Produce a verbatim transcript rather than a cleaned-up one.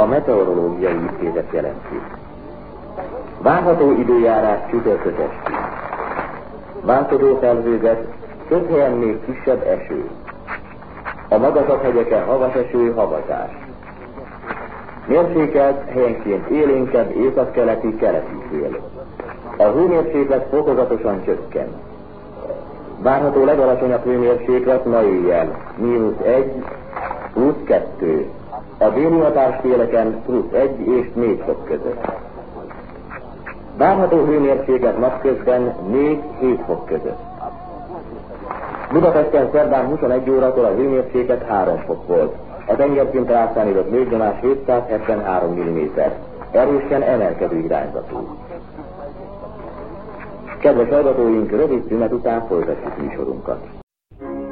a Meteorológiai Intézet jelenti. Várható időjárás csütörtök esti. Változó felhőzet, több helyen még kisebb eső. A magasabb hegyeken havas eső, havazás. Mérsékelt, helyenként élénkebb északkeleti, keleti szél. A hőmérséklet fokozatosan csökken. Várható legalacsonyabb hőmérséklet ma éjjel, mínusz egy, plusz kettő. A déli határszéleken plusz egy és négy fok között. Várható hőmérséklet napközben négy-hét fok között. Budapesten szerdán huszonegy órakor a hőmérséklet három fok volt. A tengerszintre átszámított légnyomás hétszázhetvenhárom milliméter. Erősen emelkedő irányzatú. Kedves hallgatóink, rövid szünet után folytatjuk műsorunkat.